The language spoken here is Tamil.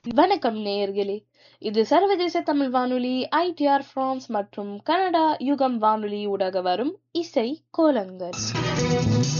வணக்கம் நேயர்களே, இது சர்வதேச தமிழ் வானொலி ஐடிஆர் பிரான்ஸ் மற்றும் கனடா யுகம் வானொலி ஊடாக வரும் இசை கோலங்கள்.